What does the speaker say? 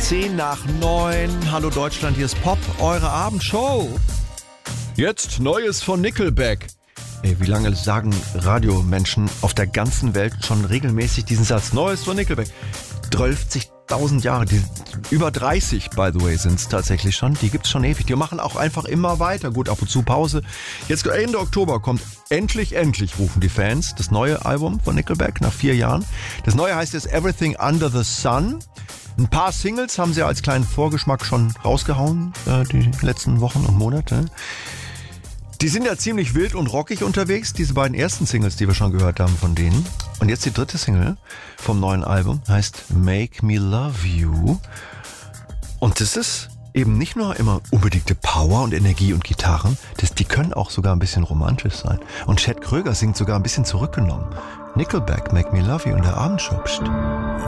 10:09. Hallo Deutschland, hier ist Pop, eure Abendshow. Jetzt Neues von Nickelback. Wie lange sagen Radiomenschen auf der ganzen Welt schon regelmäßig diesen Satz? Neues von Nickelback. 12.000 Jahre, über 30, by the way, sind es tatsächlich schon. Die gibt's schon ewig. Die machen auch einfach immer weiter. Gut, ab und zu Pause. Jetzt Ende Oktober kommt endlich, rufen die Fans, das neue Album von Nickelback nach 4 Jahren. Das neue heißt jetzt Everything Under the Sun. Ein paar Singles haben sie als kleinen Vorgeschmack schon rausgehauen, die letzten Wochen und Monate. Die sind ja ziemlich wild und rockig unterwegs, diese beiden ersten Singles, die wir schon gehört haben von denen. Und jetzt die dritte Single vom neuen Album, heißt Make Me Love You. Und das ist eben nicht nur immer unbedingte Power und Energie und Gitarren, die können auch sogar ein bisschen romantisch sein. Und Chad Kroeger singt sogar ein bisschen zurückgenommen. Nickelback, Make Me Love You in der Abendshow.